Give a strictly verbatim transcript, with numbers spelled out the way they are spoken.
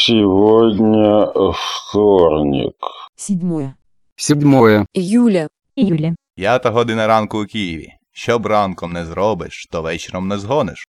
Сегодня вторник. Седьмое. Седьмое. Июля. Июля. П'ята година ранку у Києві. Що б ранком не зробиш, то вечором не згониш.